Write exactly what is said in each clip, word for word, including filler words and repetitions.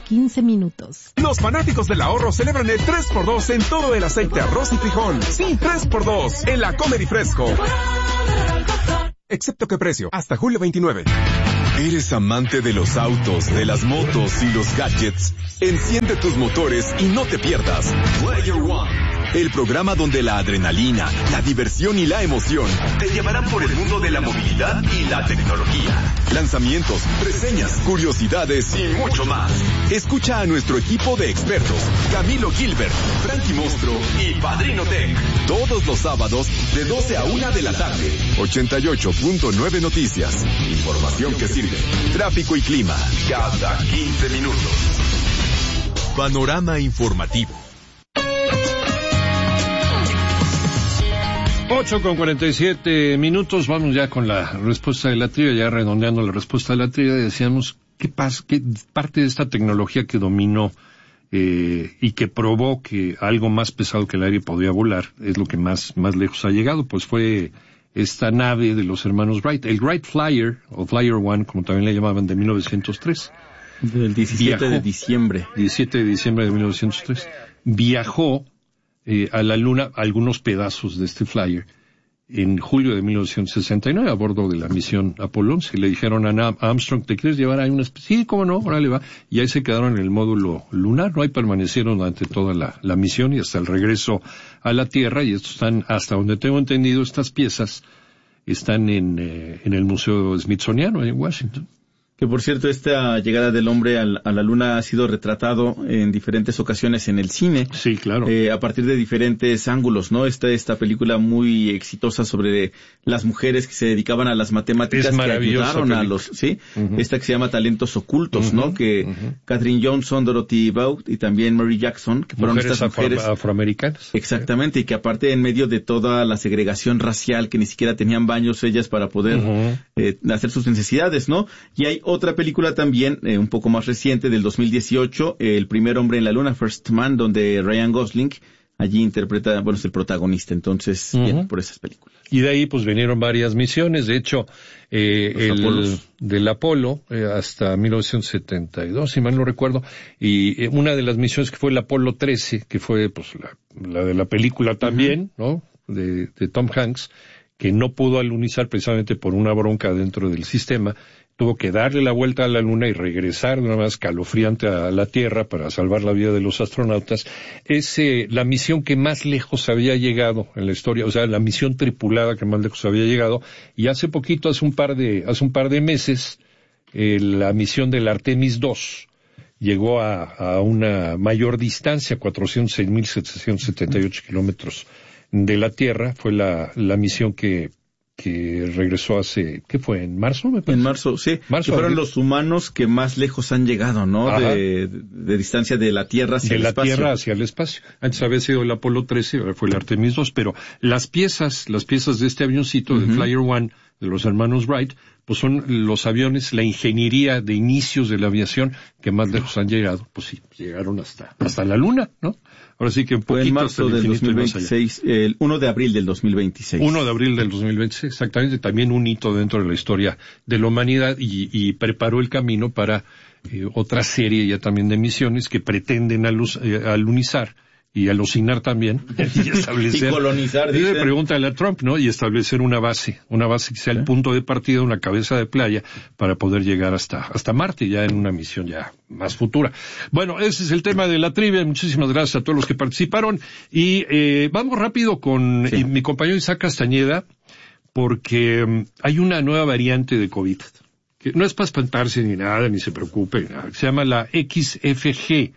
quince minutos. Los fanáticos del ahorro celebran el tres por dos en todo el aceite, arroz y frijol. Sí, tres por dos en la Comer y Fresco. Excepto que precio, hasta julio veintinueve. ¿Eres amante de los autos, de las motos y los gadgets? Enciende tus motores y no te pierdas Player One, el programa donde la adrenalina, la diversión y la emoción te llevarán por el mundo de la movilidad y la tecnología. Lanzamientos, reseñas, curiosidades y mucho más. Escucha a nuestro equipo de expertos, Camilo Gilbert, Frankie Monstruo y Padrino Tech, todos los sábados de doce a una de la tarde. ochenta y ocho punto nueve Noticias. Información que sirve. Tráfico y clima cada quince minutos. Panorama informativo. ocho con cuarenta y siete minutos, vamos ya con la respuesta de la trivia, ya redondeando la respuesta de la trivia, decíamos, ¿qué pasa? ¿Qué parte de esta tecnología que dominó eh, y que probó que algo más pesado que el aire podía volar es lo que más, más lejos ha llegado? Pues fue esta nave de los hermanos Wright, el Wright Flyer, o Flyer One, como también le llamaban, de mil novecientos tres. Del diecisiete viajó, de diciembre. diecisiete de diciembre de mil novecientos tres. Viajó eh, a la Luna algunos pedazos de este Flyer en julio de mil novecientos sesenta y nueve a bordo de la misión Apolo once. Le dijeron a Armstrong, ¿te quieres llevar ahí una especie? Sí, cómo no, órale va. Y ahí se quedaron en el módulo lunar, ¿no? Ahí permanecieron durante toda la, la misión y hasta el regreso a la Tierra. Y estos están, hasta donde tengo entendido, estas piezas están en, eh, en el Museo Smithsoniano en Washington. Que por cierto, esta llegada del hombre al, a la luna ha sido retratado en diferentes ocasiones en el cine. Sí, claro. Eh, a partir de diferentes ángulos, ¿no? Esta, esta película muy exitosa sobre las mujeres que se dedicaban a las matemáticas, que ayudaron a los, ¿sí? Uh-huh. Esta que se llama Talentos Ocultos, uh-huh. ¿no? Que uh-huh. Katherine Johnson, Dorothy Vaught y también Mary Jackson, que fueron mujeres estas mujeres afro- afroamericanas. Exactamente, y que aparte en medio de toda la segregación racial, que ni siquiera tenían baños ellas para poder uh-huh. eh, hacer sus necesidades, ¿no? Y hay otra película también, eh, un poco más reciente, del dos mil dieciocho, eh, El primer hombre en la luna, First Man, donde Ryan Gosling allí interpreta, bueno, es el protagonista, entonces, uh-huh. bien, por esas películas. Y de ahí, pues, vinieron varias misiones, de hecho, eh, el Apolos. del Apolo, eh, hasta mil novecientos setenta y dos, si mal no recuerdo, y eh, una de las misiones que fue el Apolo trece, que fue, pues, la, la de la película también, uh-huh. ¿no?, de, de Tom Hanks, que no pudo alunizar precisamente por una bronca dentro del sistema. Tuvo que darle la vuelta a la Luna y regresar de una manera escalofriante a la Tierra para salvar la vida de los astronautas. Es eh, la misión que más lejos había llegado en la historia, o sea, la misión tripulada que más lejos había llegado. Y hace poquito, hace un par de, hace un par de meses, eh, la misión del Artemis dos llegó a, a una mayor distancia, cuatrocientos seis mil setecientos setenta y ocho kilómetros de la Tierra. Fue la, la misión que que regresó hace, ¿qué fue? ¿En marzo? Me parece. En marzo, sí. Marzo, que fueron abril. Los humanos que más lejos han llegado, ¿no? De, de, de distancia de la Tierra hacia de el espacio. De la Tierra hacia el espacio. Antes había sido el Apolo trece, ahora fue el Artemis dos, pero las piezas, las piezas de este avioncito, uh-huh. del Flyer One, de los hermanos Wright, pues son los aviones, la ingeniería de inicios de la aviación que más lejos han llegado. Pues sí, llegaron hasta, hasta la Luna, ¿no? Ahora sí que un poquito. Fue en marzo del dos mil veintiséis, el uno de abril del dos mil veintiséis. uno de abril del dos mil veintiséis, exactamente, también un hito dentro de la historia de la humanidad y, y preparó el camino para eh, otra serie ya también de misiones que pretenden aluz, eh, alunizar y alucinar también y establecer y colonizar, dice. Pregúntale a Trump, ¿no? Y establecer una base, una base que sea el punto de partida, una cabeza de playa para poder llegar hasta hasta Marte ya en una misión ya más futura. Bueno, ese es el tema de la trivia. Muchísimas gracias a todos los que participaron y eh, vamos rápido con sí. mi compañero Isaac Castañeda porque um, hay una nueva variante de COVID que no es para espantarse ni nada, ni se preocupe, ni nada, se llama la X F G.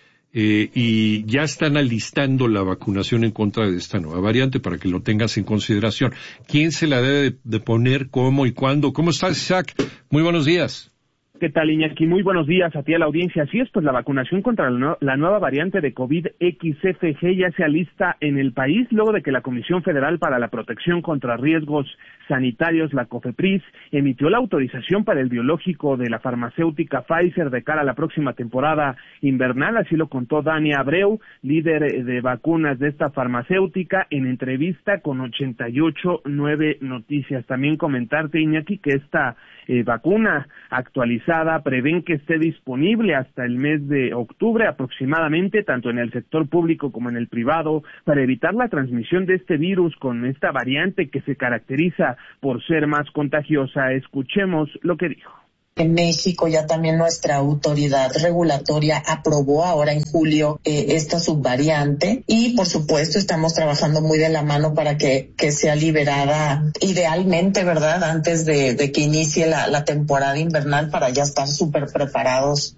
Eh, y ya están alistando la vacunación en contra de esta nueva variante para que lo tengas en consideración. ¿Quién se la debe de, de poner, cómo y cuándo? ¿Cómo estás, Isaac? Muy buenos días. ¿Qué tal, Iñaki? Muy buenos días a ti, a la audiencia. Así es, pues la vacunación contra la, no, la nueva variante de COVID X F G ya se alista en el país, luego de que la Comisión Federal para la Protección contra Riesgos Sanitarios, la COFEPRIS, emitió la autorización para el biológico de la farmacéutica Pfizer de cara a la próxima temporada invernal. Así lo contó Dani Abreu, líder de vacunas de esta farmacéutica, en entrevista con ochenta y ocho nueve Noticias. También comentarte, Iñaki, que esta eh, vacuna actualizada prevén que esté disponible hasta el mes de octubre aproximadamente, tanto en el sector público como en el privado, para evitar la transmisión de este virus con esta variante que se caracteriza por ser más contagiosa. Escuchemos lo que dijo. En México ya también nuestra autoridad regulatoria aprobó ahora en julio eh, esta subvariante y por supuesto estamos trabajando muy de la mano para que, que sea liberada idealmente, ¿verdad? Antes de, de que inicie la, la temporada invernal para ya estar súper preparados.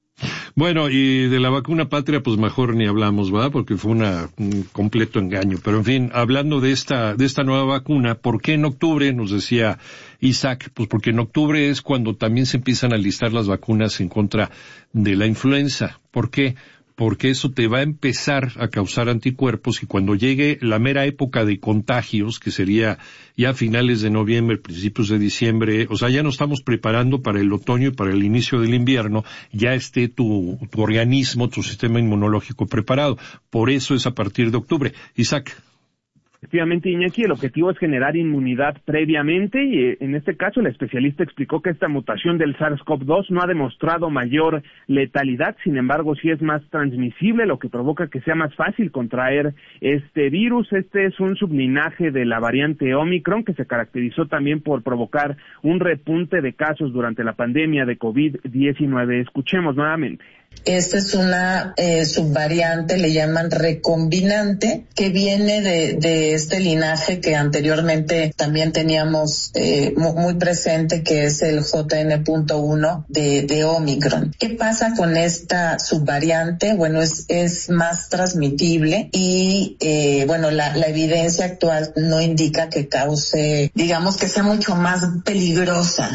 Bueno, y de la vacuna patria, pues mejor ni hablamos, ¿verdad? Porque fue una, un completo engaño. Pero en fin, hablando de esta, de esta nueva vacuna, ¿por qué en octubre? Nos decía Isaac, pues porque en octubre es cuando también se empiezan a listar las vacunas en contra de la influenza. ¿Por qué? Porque eso te va a empezar a causar anticuerpos y cuando llegue la mera época de contagios, que sería ya a finales de noviembre, principios de diciembre, o sea, ya nos estamos preparando para el otoño y para el inicio del invierno, ya esté tu, tu organismo, tu sistema inmunológico preparado. Por eso es a partir de octubre. Isaac. Efectivamente, Iñaki, el objetivo es generar inmunidad previamente y en este caso el especialista explicó que esta mutación del SARS-CoV dos no ha demostrado mayor letalidad, sin embargo sí es más transmisible, lo que provoca que sea más fácil contraer este virus. Este es un sublinaje de la variante Omicron que se caracterizó también por provocar un repunte de casos durante la pandemia de COVID diecinueve. Escuchemos nuevamente. Esta es una eh, subvariante, le llaman recombinante, que viene de, de este linaje que anteriormente también teníamos eh, muy presente, que es el J N punto uno de, de Omicron. ¿Qué pasa con esta subvariante? Bueno, es, es más transmitible y, eh, bueno, la, la evidencia actual no indica que cause, digamos, que sea mucho más peligrosa.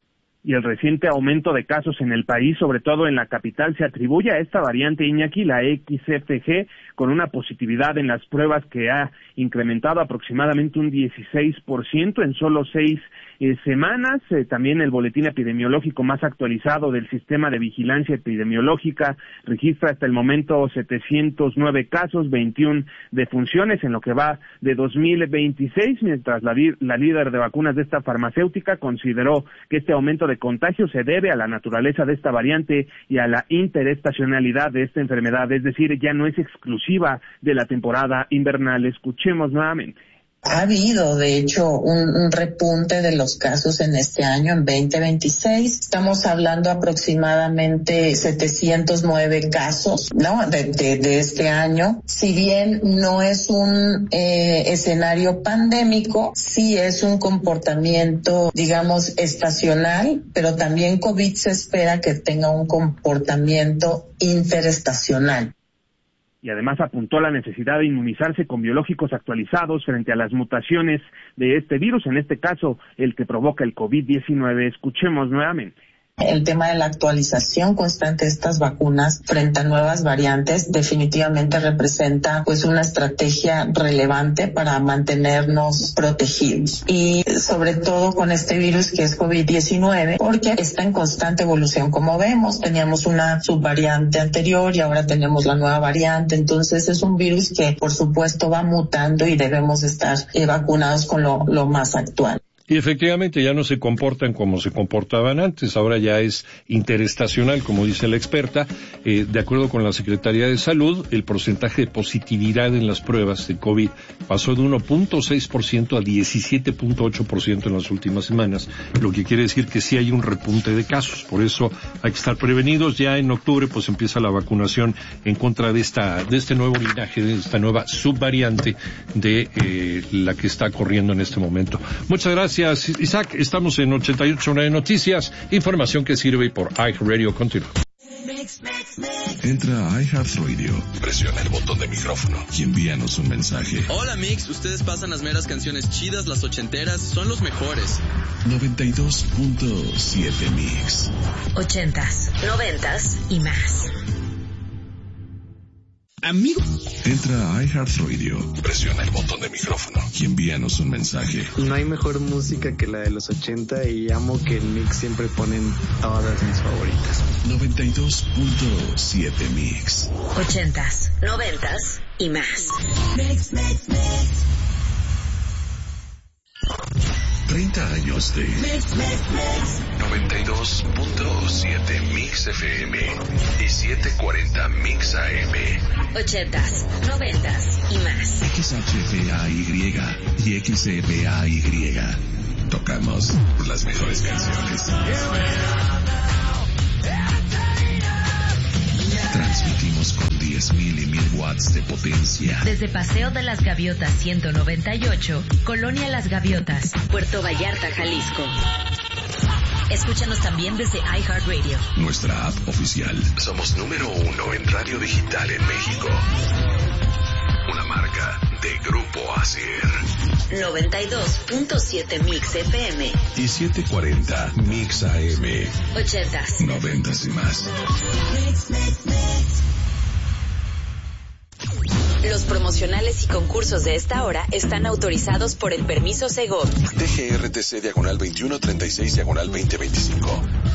Y el reciente aumento de casos en el país, sobre todo en la capital, se atribuye a esta variante, Iñaki, la X F G, con una positividad en las pruebas que ha incrementado aproximadamente un dieciséis por ciento en solo seis eh, semanas. Eh, también el boletín epidemiológico más actualizado del Sistema de Vigilancia Epidemiológica registra hasta el momento setecientos nueve casos, veintiuna defunciones en lo que va de dos mil veintiséis, mientras la, la líder de vacunas de esta farmacéutica consideró que este aumento de contagio se debe a la naturaleza de esta variante y a la interestacionalidad de esta enfermedad, es decir, ya no es exclusiva de la temporada invernal. Escuchemos nuevamente. Ha habido, de hecho, un, un repunte de los casos en este año, en veinte veintiséis. Estamos hablando aproximadamente setecientos nueve casos, ¿no? De, de, de este año. Si bien no es un eh, escenario pandémico, sí es un comportamiento, digamos, estacional, pero también COVID se espera que tenga un comportamiento interestacional. Y además apuntó la necesidad de inmunizarse con biológicos actualizados frente a las mutaciones de este virus, en este caso el que provoca el COVID diecinueve. Escuchemos nuevamente. El tema de la actualización constante de estas vacunas frente a nuevas variantes definitivamente representa pues una estrategia relevante para mantenernos protegidos y sobre todo con este virus que es COVID diecinueve, porque está en constante evolución. Como vemos, teníamos una subvariante anterior y ahora tenemos la nueva variante, entonces es un virus que por supuesto va mutando y debemos estar eh, vacunados con lo, lo más actual. Y efectivamente ya no se comportan como se comportaban antes, ahora ya es interestacional, como dice la experta. Eh, de acuerdo con la Secretaría de Salud, el porcentaje de positividad en las pruebas de COVID pasó de uno punto seis por ciento a diecisiete punto ocho por ciento en las últimas semanas, lo que quiere decir que sí hay un repunte de casos. Por eso hay que estar prevenidos. Ya en octubre pues empieza la vacunación en contra de esta de este nuevo linaje, de esta nueva subvariante de eh, la que está corriendo en este momento. Muchas gracias. Gracias, Isaac. Estamos en ochenta y ocho punto nueve Noticias, información que sirve por iHeartRadio. Continúa. Entra a iHeartRadio, presiona el botón de micrófono y envíanos un mensaje. Hola, Mix, ustedes pasan las meras canciones chidas, las ochenteras, son los mejores. noventa y dos punto siete Mix. Ochentas, noventas y más. Amigo. Entra a iHeartRadio, presiona el botón de micrófono y envíanos un mensaje. No hay mejor música que la de los ochenta y amo que en Mix siempre ponen todas mis favoritas. noventa y dos punto siete Mix. Ochentas, noventas y más. Mix, mix, mix. treinta años de noventa y dos punto siete Mix F M y setecientos cuarenta Mix A M. Ochentas, noventas y más. X H F A Y y X F A Y. Tocamos las mejores canciones. Transmitimos con diez mil y mil watts de potencia. Desde Paseo de las Gaviotas ciento noventa y ocho, Colonia Las Gaviotas, Puerto Vallarta, Jalisco. Escúchanos también desde iHeartRadio. Nuestra app oficial. Somos número uno en radio digital en México. Una marca de Grupo Asier. noventa y dos punto siete Mix F M Y setecientos cuarenta Mix A M. Ochentas, Noventas y más. Los promocionales y concursos de esta hora están autorizados por el permiso Segov. D G R T C diagonal veintiuno treinta y seis diagonal veinte veinticinco.